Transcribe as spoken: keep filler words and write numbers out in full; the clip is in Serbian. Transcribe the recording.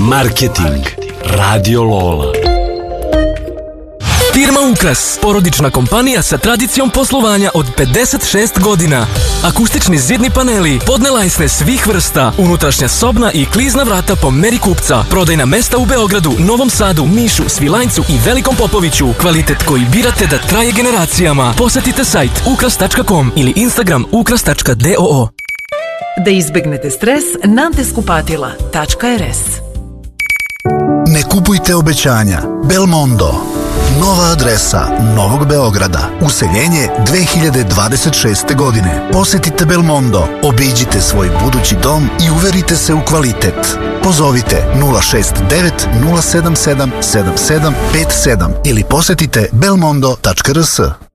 Marketing Radio Lola. Firma Ukras, porodična kompanija sa tradicijom poslovanja od pedeset šest godina. Akustični zidni paneli, podne lajsne svih vrsta, unutrašnja sobna i klizna vrata po meri kupca. Prodajna mesta u Beogradu, Novom Sadu, Nišu, Svilajncu i Velikom Popoviću. Kvalitet koji birate da traje generacijama. Posetite sajt ukras tačka com ili Instagram ukras tačka doo. Da izbegnete stres, Nantes kupatila tačka er es. Ne kupujte obećanja. Belmondo. Nova adresa Novog Beograda. Useljenje dve hiljade dvadeset šeste. godine. Posetite Belmondo, obiđite svoj budući dom i uverite se u kvalitet. Pozovite nula šest devet nula sedam sedam sedam sedam pet sedam ili posetite belmondo tačka er es.